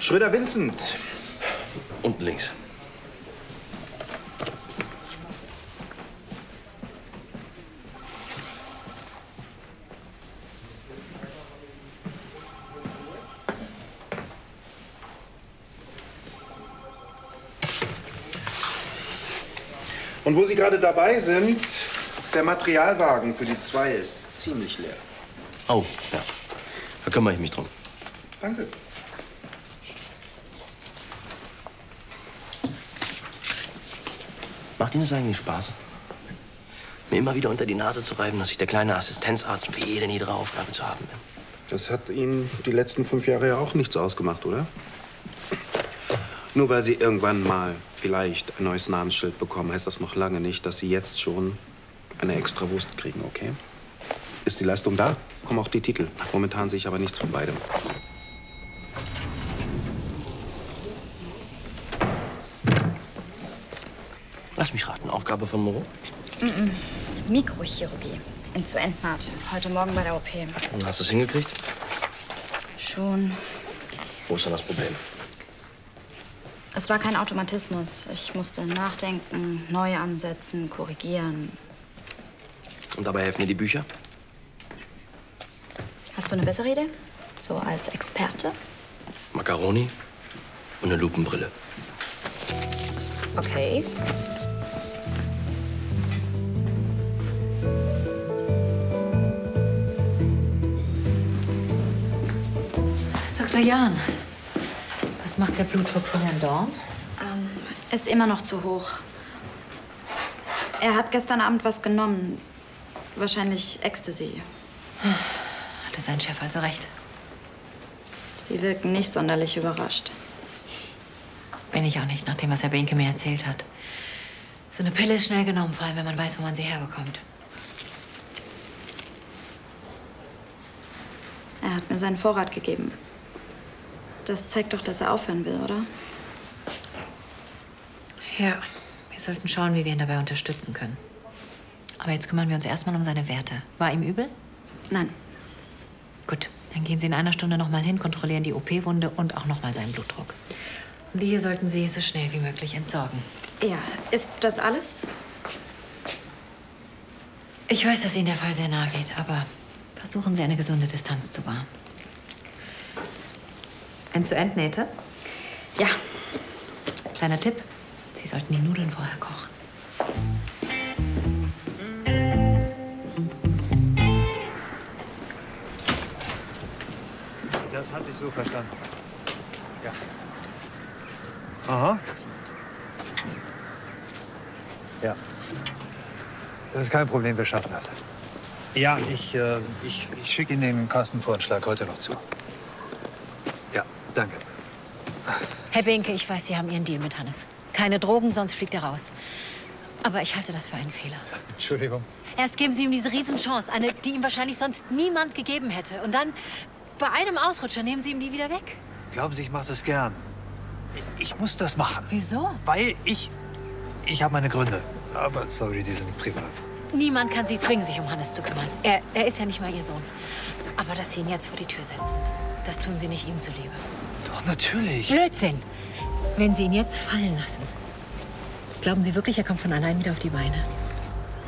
Schröder Vincent. Unten links. Und wo Sie gerade dabei sind, der Materialwagen für die 2 ist ziemlich leer. Oh, ja. Da kümmere ich mich drum. Danke. Macht Ihnen das eigentlich Spaß? Mir immer wieder unter die Nase zu reiben, dass ich der kleine Assistenzarzt für jede niedere Aufgabe zu haben bin. Das hat Ihnen die letzten 5 Jahre ja auch nichts ausgemacht, oder? Nur weil Sie irgendwann mal vielleicht ein neues Namensschild bekommen, heißt das noch lange nicht, dass Sie jetzt schon eine extra Wurst kriegen, okay? Ist die Leistung da, kommen auch die Titel. Momentan sehe ich aber nichts von beidem. Lass mich raten, Aufgabe von Moreau? Mikrochirurgie. End-zu-End-Naht. Heute Morgen bei der OP. Hast du es hingekriegt? Schon. Wo ist dann das Problem? Es war kein Automatismus. Ich musste nachdenken, neu ansetzen, korrigieren. Und dabei helfen dir die Bücher? Hast du eine bessere Idee? So als Experte? Macaroni und eine Lupenbrille. Okay. Dr. Jahn, was macht der Blutdruck von Herrn Dorn? Ist immer noch zu hoch. Er hat gestern Abend was genommen. Wahrscheinlich Ecstasy. Hatte sein Chef also recht? Sie wirken nicht sonderlich überrascht. Bin ich auch nicht, nach dem, was Herr Behnke mir erzählt hat. So eine Pille ist schnell genommen, vor allem wenn man weiß, wo man sie herbekommt. Er hat mir seinen Vorrat gegeben. Das zeigt doch, dass er aufhören will, oder? Ja, wir sollten schauen, wie wir ihn dabei unterstützen können. Aber jetzt kümmern wir uns erstmal um seine Werte. War ihm übel? Nein. Gut, dann gehen Sie in einer Stunde noch mal hin, kontrollieren die OP-Wunde und auch noch mal seinen Blutdruck. Und die hier sollten Sie so schnell wie möglich entsorgen. Ja, ist das alles? Ich weiß, dass Ihnen der Fall sehr nahe geht, aber versuchen Sie, eine gesunde Distanz zu wahren. End-zu-End-Nähte? Ja. Kleiner Tipp, Sie sollten die Nudeln vorher kochen. Das hatte ich so verstanden. Ja. Aha. Ja. Das ist kein Problem, wir schaffen das. Ja, ich schicke Ihnen den Kostenvorschlag heute noch zu. Ja, danke. Herr Behnke, ich weiß, Sie haben Ihren Deal mit Hannes. Keine Drogen, sonst fliegt er raus. Aber ich halte das für einen Fehler. Entschuldigung. Erst geben Sie ihm diese Riesenchance, eine, die ihm wahrscheinlich sonst niemand gegeben hätte. Und dann, bei einem Ausrutscher, nehmen Sie ihm die wieder weg. Glauben Sie, ich mache das gern. Ich muss das machen. Wieso? Weil ich habe meine Gründe. Aber sorry, die sind privat. Niemand kann Sie zwingen, sich um Hannes zu kümmern. Er ist ja nicht mal Ihr Sohn. Aber dass Sie ihn jetzt vor die Tür setzen, das tun Sie nicht ihm zuliebe. Doch, natürlich. Blödsinn! Wenn Sie ihn jetzt fallen lassen, glauben Sie wirklich, er kommt von allein wieder auf die Beine?